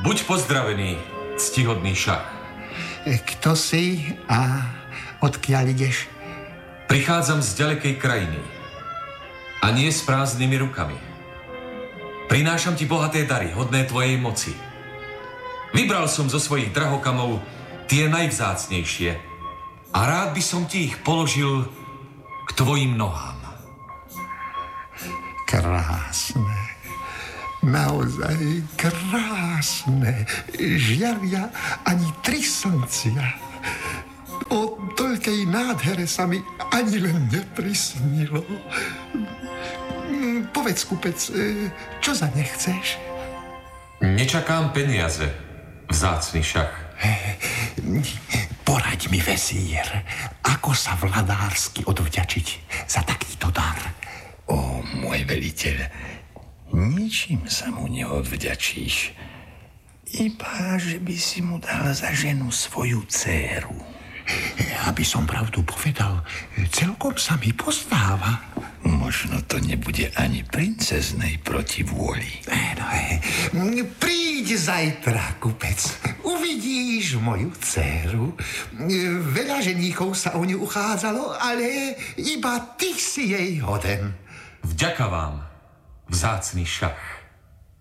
Buď pozdravený, ctihodný šach. Kto si a odkiaľ ideš? Prichádzam z ďalekej krajiny a nie s prázdnymi rukami. Prinášam ti bohaté dary, hodné tvojej moci. Vybral som zo svojich drahokamov tie najvzácnejšie a rád by som ti ich položil k tvojim nohám. Krásne. Naozaj krásne. Žiaľ, ani 3 slncia. O toľkej nádhere sa mi ani len neprisnilo. Povedz, kupec, čo za ne chceš? Nečakám peniaze, vzácny šach. Poraď mi, vesír, ako sa vladársky odvďačiť za takýto dar. Ó, môj veliteľ, ničím sa mu neodvďačíš. Iba, že by si mu dal za ženu svoju dcéru. Aby som pravdu povedal, celkom sa mi postáva. Možno to nebude ani princeznej proti vôli. Príď zajtra, kupec. Uvidíš moju dcéru. Veľa ženíchov sa o ňu uchádzalo, ale iba ty si jej hoden. Vďaka vám, vzácny šach.